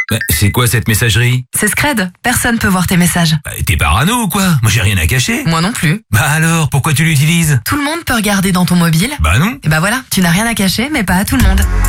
C'est quoi cette messagerie? C'est Scred, personne peut voir tes messages. T'es parano ou quoi? Moi j'ai rien à cacher. Moi non plus. Bah alors, pourquoi tu l'utilises? Tout le monde peut regarder dans ton mobile. Bah non. Et bah voilà, tu n'as rien à cacher, mais pas à tout le monde.